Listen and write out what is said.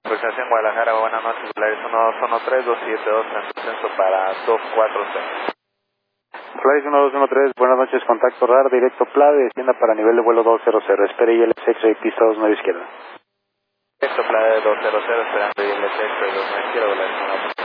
Presentación Guadalajara, buenas noches, Polaris 1213, 272, censo para 246. Polaris 1213, buenas noches, contacto RAR, directo PLA, descienda para nivel de vuelo 200, espere ILS X-ray, pista 29 izquierda. Directo PLA de 200, esperando ILS X-ray 29 izquierda, Polaris 1.